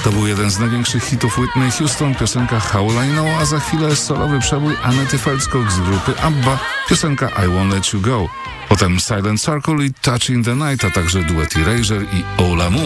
To był jeden z największych hitów Whitney Houston, piosenka How Will I Know, a za chwilę solowy przebój Anety Feldskog z grupy ABBA, piosenka I Won't Let You Go. Potem Silent Circle i Touch in the Night, a także duet Erasure i Ola Mu.